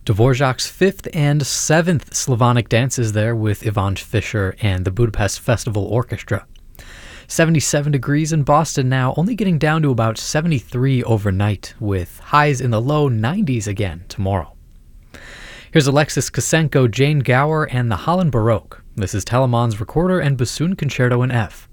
Dvorak's 5th and 7th Slavonic dances there with Ivan Fischer and the Budapest Festival Orchestra. 77 degrees in Boston now, only getting down to about 73 overnight, with highs in the low 90s again tomorrow. Here's Alexis Kosenko, Jane Gower, and the Holland Baroque. This is Telemann's Recorder and Bassoon Concerto in F.